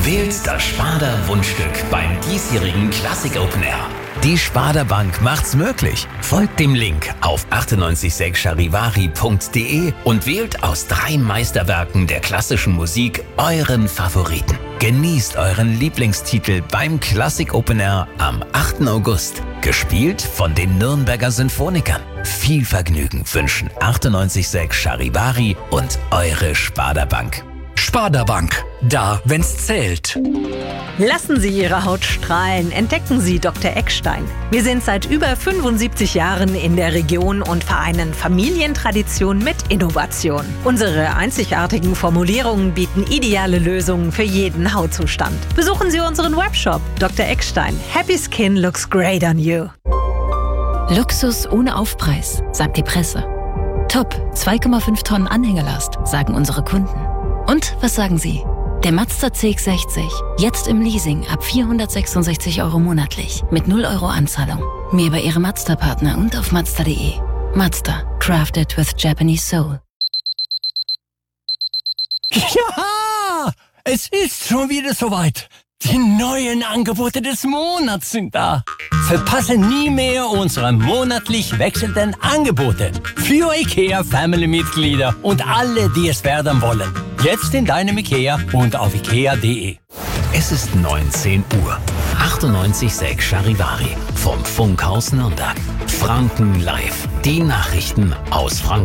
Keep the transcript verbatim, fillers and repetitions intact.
Wählt das Sparda Wunschstück beim diesjährigen Classic Open Air. Die Sparda Bank macht's möglich. Folgt dem Link auf achtundneunzig sechs charivari punkt de und wählt aus drei Meisterwerken der klassischen Musik euren Favoriten. Genießt euren Lieblingstitel beim Classic Open Air am achten August. Gespielt von den Nürnberger Sinfonikern. Viel Vergnügen wünschen achtundneunzig sechs Charivari und eure Sparda Bank. Sparda Bank, da wenn's zählt. Lassen Sie Ihre Haut strahlen, entdecken Sie Doktor Eckstein. Wir sind seit über fünfundsiebzig Jahren in der Region und vereinen Familientradition mit Innovation. Unsere einzigartigen Formulierungen bieten ideale Lösungen für jeden Hautzustand. Besuchen Sie unseren Webshop Doktor Eckstein. Happy Skin looks great on you. Luxus ohne Aufpreis, sagt die Presse. Top, zwei Komma fünf Tonnen Anhängelast, sagen unsere Kunden. Und was sagen Sie? Der Mazda C X sechzig, jetzt im Leasing ab vierhundertsechsundsechzig Euro monatlich mit null Euro Anzahlung. Mehr bei Ihrem Mazda-Partner und auf mazda punkt de. Mazda, crafted with Japanese soul. Ja, es ist schon wieder soweit. Die neuen Angebote des Monats sind da. Verpasse nie mehr unsere monatlich wechselnden Angebote für IKEA Family-Mitglieder und alle, die es werden wollen. Jetzt in deinem IKEA und auf ikea punkt de. Es ist neunzehn Uhr. achtundneunzig sechs Charivari vom Funkhaus Nürnberg. Franken live. Die Nachrichten aus Frankfurt.